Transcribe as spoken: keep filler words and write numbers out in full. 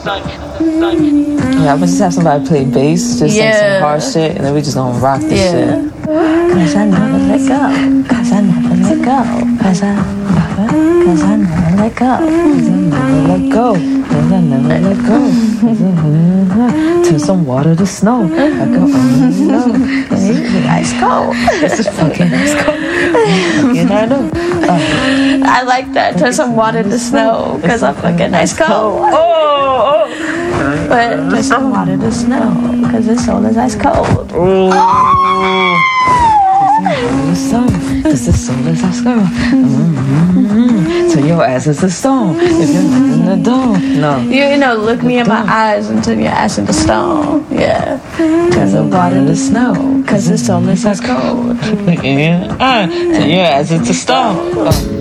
Yeah, I'm gonna just have somebody play bass, just yeah. sing some hard shit, and then we just gonna rock this yeah. shit. Cause I never let go. Cause I never let go. Cause I never, cause I never let go. Cause I never let go. Cause I never let go. Turn some water to snow. I go, oh no. It's ice cold. This is fucking ice cold. Fucking I know. Uh, I like that. Turn some water to snow. Cause I'm fucking ice cold. Oh, oh. But turn some water to snow. Cause this soul is ice cold. Oh. Cause the soul is ice cold. Mm-hmm. Turn your ass into stone. If you're not in the dome. No. You, you know, look me in my eyes and turn your ass into stone. Yeah. Turn the water to snow. Cause the soul is ice cold. Yeah. Uh, turn your ass into stone. Oh.